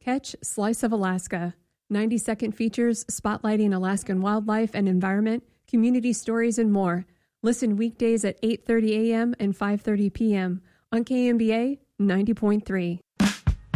Catch Slice of Alaska, 90-second features spotlighting Alaskan wildlife and environment, community stories, and more. Listen weekdays at 8:30 a.m. and 5:30 p.m. on KMBA 90.3.